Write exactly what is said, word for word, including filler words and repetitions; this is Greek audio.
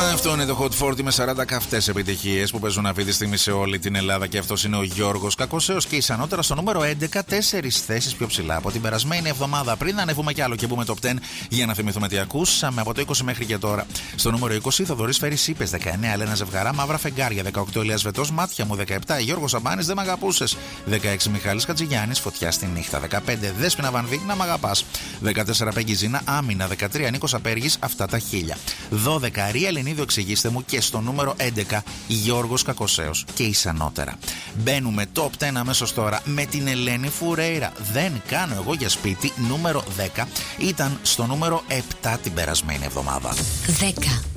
Αυτό είναι το Hot σαράντα με σαράντα καυτές επιτυχίες που παίζουν αυτή τη στιγμή σε όλη την Ελλάδα. Και αυτός είναι ο Γιώργος Κακοσέος. Και ησανότερα στο νούμερο έντεκα, τέσσερις θέσεις πιο ψηλά από την περασμένη εβδομάδα. Πριν ανέβουμε κι άλλο και μπούμε top δέκα για να θυμηθούμε τι ακούσαμε από το είκοσι μέχρι και τώρα. Στο νούμερο είκοσι, Θοδωρής Φέρης Είπες. δεκαεννέα, Ελένα Ζευγαρά, Μαύρα Φεγγάρια. δεκαοκτώ, Ηλίας Βετός, Μάτια μου. δεκαεπτά, Γιώργος Σαμπάνης, Δεν μ' αγαπούσες. δεκαέξι, Μιχάλης Χατζηγιάννης, Φωτιά στη νύχτα. δεκαπέντε, Δέσποινα Βανδύ, Να μ' αγαπάς. δεκατέσσερα, Πέγγι Ζήνα, Άμυνα. δεκατρία, Νίκος Απέργης, Αυτά τα χίλια. δώδεκα, Ρία Ελληνίδου, Εξηγήστε μου. Και στο νούμερο έντεκα, Γιώργος Κακοσέος και ησανότερα. Μπαίνουμε top δέκα αμέσως τώρα με την Ελένη Φουρέιρα. Δεν κάνω εγώ για σπίτι, νούμερο δέκα. Ήταν στο νούμερο επτά την περασμένη εβδομάδα. δέκα.